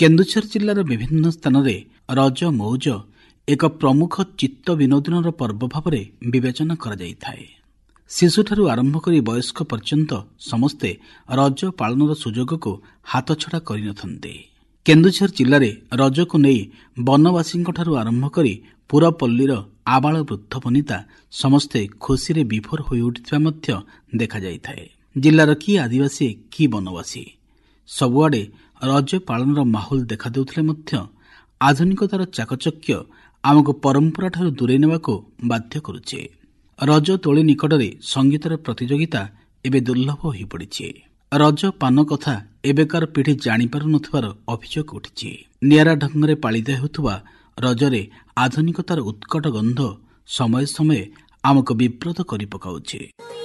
କେନ୍ଦୁଝର ଜିଲ୍ଲାର ବିଭିନ୍ନ ସ୍ଥାନରେ ରଜ ମଉଜ ଏକ ପ୍ରମୁଖ ଚିତ୍ତ ବିନୋଦନର ପର୍ବ ଭାବରେ ବିବେଚନା କରାଯାଇଥାଏ। ଶିଶୁଠାରୁ ଆରମ୍ଭ କରି ବୟସ୍କ ପର୍ଯ୍ୟନ୍ତ ସମସ୍ତେ ରଜ ପାଳନର ସୁଯୋଗକୁ ହାତଛଡ଼ା କରିନଥାନ୍ତି। କେନ୍ଦୁଝର ଜିଲ୍ଲାରେ ରଜକୁ ନେଇ ବନବାସୀଙ୍କଠାରୁ ଆରମ୍ଭ କରି ପୁରପଲ୍ଲୀର ଆବାଳ ବୃଦ୍ଧ ବନିତା ସମସ୍ତେ ଖୁସିରେ ବିଭୋର ହୋଇଉଠିଥିବା ମଧ୍ୟ ଦେଖାଯାଇଥାଏ। ଜିଲ୍ଲାର କି ଆଦିବାସୀ କି ବନବାସୀ ସବୁଆଡ଼େ ରଜ ପାଳନର ମାହୋଲ ଦେଖାଦେଉଥିଲେ ମଧ୍ୟ ଆଧୁନିକତାର ଚାକଚକ୍ୟ ଆମକୁ ପରମ୍ପରାଠାରୁ ଦୂରେଇ ନେବାକୁ ବାଧ୍ୟ କରୁଛି। ରଜ ଦୋଳି ନିକଟରେ ସଙ୍ଗୀତର ପ୍ରତିଯୋଗିତା ଏବେ ଦୁର୍ଲଭ ହୋଇପଡ଼ିଛି। ରଜ ପାନ କଥା ଏବେକାର ପିଢ଼ି ଜାଣିପାରୁନଥିବାର ଅଭିଯୋଗ ଉଠିଛି। ନିଆରା ଢଙ୍ଗରେ ପାଳିତ ହେଉଥିବା ରଜରେ ଆଧୁନିକତାର ଉତ୍କଟ ଗନ୍ଧ ସମୟେ ସମୟେ ଆମକୁ ବିବ୍ରତ କରି ପକାଉଛି।